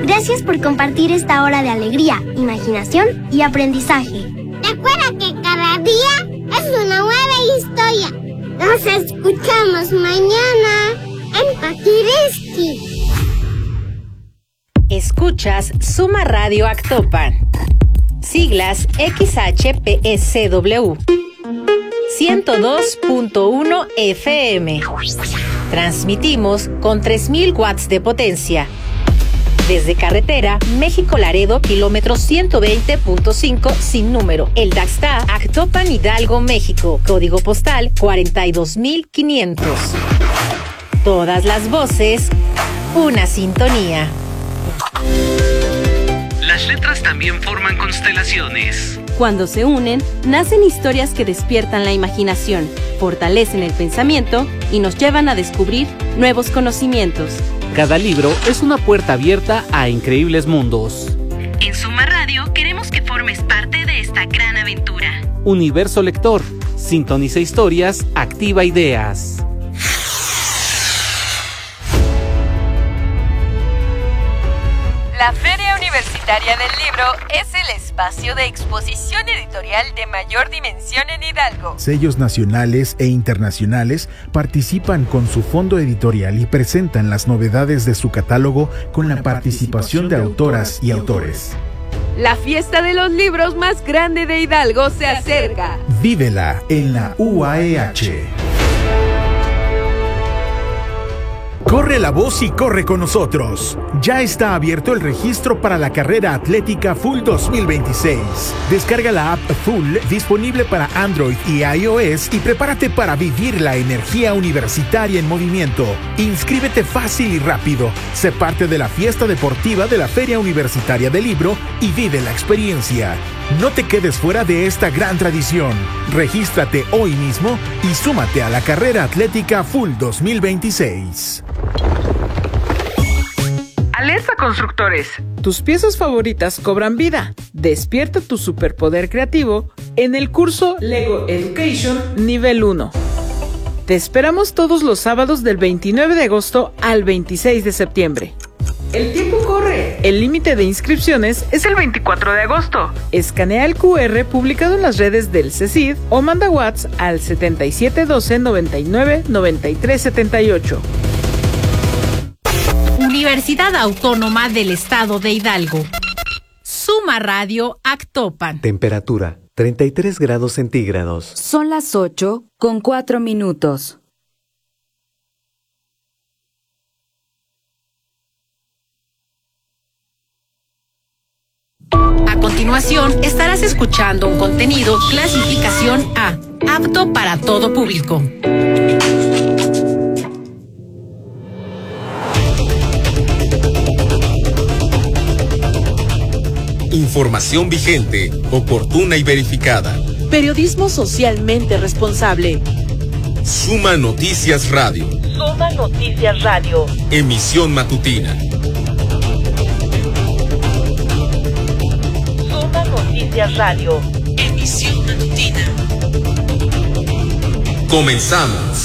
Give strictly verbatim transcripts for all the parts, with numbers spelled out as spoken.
Gracias por compartir esta hora de alegría, imaginación y aprendizaje. Recuerda que cada día es una nueva historia. Nos escuchamos mañana en Paquireski. Escuchas Suma Radio Actopan. Siglas X H P S W. ciento dos punto uno F M. Transmitimos con tres mil watts de potencia. Desde carretera México-Laredo, kilómetro ciento veinte punto cinco sin número. El Daxta, Actopan, Hidalgo, México. Código postal cuarenta y dos mil quinientos. Todas las voces, una sintonía. Las letras también forman constelaciones. Cuando se unen, nacen historias que despiertan la imaginación, fortalecen el pensamiento y nos llevan a descubrir nuevos conocimientos. Cada libro es una puerta abierta a increíbles mundos. En Suma Radio queremos que formes parte de esta gran aventura. Universo Lector. Sintoniza historias, activa ideas. La Feria Universitaria del Libro es el espacio de exposición editorial de mayor dimensión en Hidalgo. Sellos nacionales e internacionales participan con su fondo editorial y presentan las novedades de su catálogo con la participación de autoras y autores. La fiesta de los libros más grande de Hidalgo se acerca. Vívela en la U A E H. Corre la voz y corre con nosotros. Ya está abierto el registro para la carrera atlética Full dos mil veintiséis. Descarga la app Full, disponible para Android y iOS, y prepárate para vivir la energía universitaria en movimiento. Inscríbete fácil y rápido. Sé parte de la fiesta deportiva de la Feria Universitaria del Libro y vive la experiencia. No te quedes fuera de esta gran tradición. Regístrate hoy mismo y súmate a la carrera atlética Full dos mil veintiséis. Alerta constructores, tus piezas favoritas cobran vida. Despierta tu superpoder creativo en el curso Lego Education Nivel uno. Te esperamos todos los sábados del veintinueve de agosto al veintiséis de septiembre. El tiempo corre. El límite de inscripciones es el veinticuatro de agosto. Escanea el Q R publicado en las redes del CECID o manda WhatsApp al setenta y siete doce noventa y nueve noventa y tres setenta y ocho. Universidad Autónoma del Estado de Hidalgo. Suma Radio Actopan. Temperatura treinta y tres grados centígrados. Son las ocho con cuatro minutos. A continuación, estarás escuchando un contenido clasificación A, apto para todo público. Información vigente, oportuna y verificada. Periodismo socialmente responsable. Suma Noticias Radio. Suma Noticias Radio. Emisión matutina. Suma Noticias Radio. Emisión matutina. Comenzamos.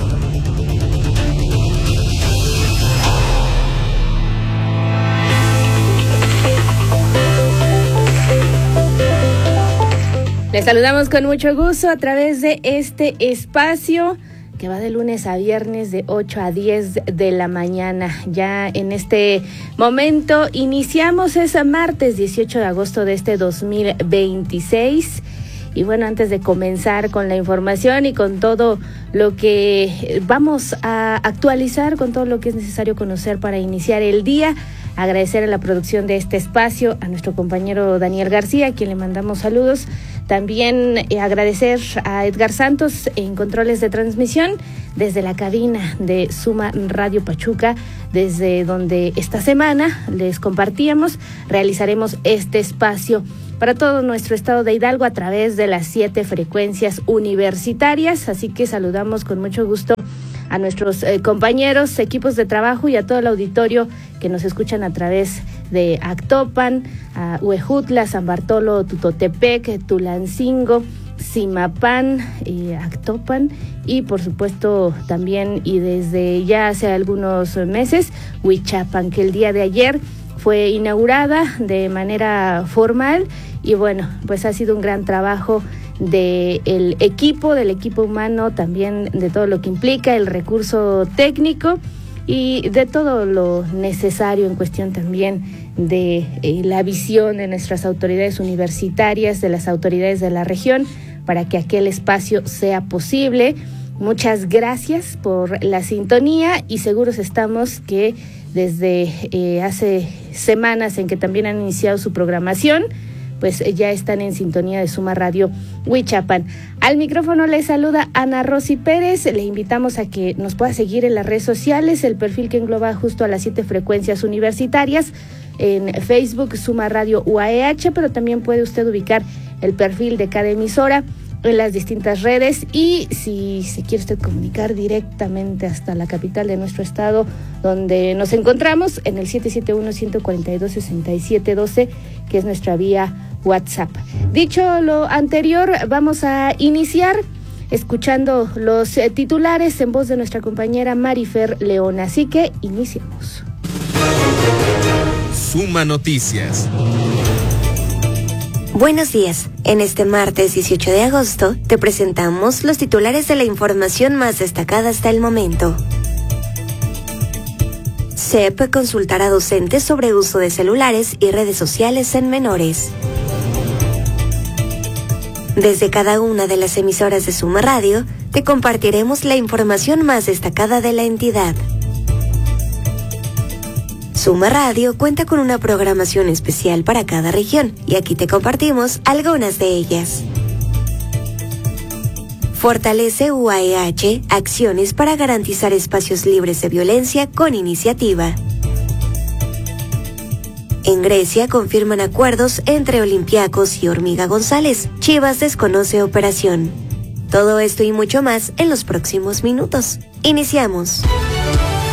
Les saludamos con mucho gusto a través de este espacio que va de lunes a viernes de ocho a diez de la mañana. Ya en este momento iniciamos ese martes dieciocho de agosto de este dos mil veintiséis. Y bueno, antes de comenzar con la información y con todo lo que vamos a actualizar, con todo lo que es necesario conocer para iniciar el día, agradecer a la producción de este espacio, a nuestro compañero Daniel García, a quien le mandamos saludos. También eh, agradecer a Edgar Santos en controles de transmisión desde la cabina de Suma Radio Pachuca, desde donde esta semana les compartíamos, realizaremos este espacio para todo nuestro estado de Hidalgo a través de las siete frecuencias universitarias. Así que saludamos con mucho gusto a nuestros eh, compañeros, equipos de trabajo y a todo el auditorio que nos escuchan a través de Actopan, a Huejutla, San Bartolo, Tutotepec, Tulancingo, Zimapán, eh, Actopan y por supuesto también y desde ya hace algunos meses Huichapan, que el día de ayer fue inaugurada de manera formal y bueno, pues ha sido un gran trabajo del equipo, del equipo humano, también de todo lo que implica el recurso técnico y de todo lo necesario en cuestión también de eh, la visión de nuestras autoridades universitarias, de las autoridades de la región, para que aquel espacio sea posible. Muchas gracias por la sintonía y seguros estamos que desde eh, hace semanas en que también han iniciado su programación, pues ya están en sintonía de Suma Radio Huichapan. Al micrófono les saluda Ana Rosy Pérez. Le invitamos a que nos pueda seguir en las redes sociales, el perfil que engloba justo a las siete frecuencias universitarias, en Facebook Suma Radio U A E H, pero también puede usted ubicar el perfil de cada emisora en las distintas redes y si se quiere usted comunicar directamente hasta la capital de nuestro estado donde nos encontramos en el siete siete uno, uno cuatro dos, seis siete uno dos, que es nuestra vía WhatsApp. Dicho lo anterior, vamos a iniciar escuchando los eh, titulares en voz de nuestra compañera Marifer León, así que iniciamos. Suma Noticias. Buenos días. En este martes dieciocho de agosto te presentamos los titulares de la información más destacada hasta el momento. C E P consultará a docentes sobre uso de celulares y redes sociales en menores. Desde cada una de las emisoras de Suma Radio, te compartiremos la información más destacada de la entidad. Suma Radio cuenta con una programación especial para cada región y aquí te compartimos algunas de ellas. Fortalece U A E H acciones para garantizar espacios libres de violencia con iniciativa. En Grecia confirman acuerdos entre Olympiacos y Hormiga González. Chivas desconoce operación. Todo esto y mucho más en los próximos minutos. Iniciamos.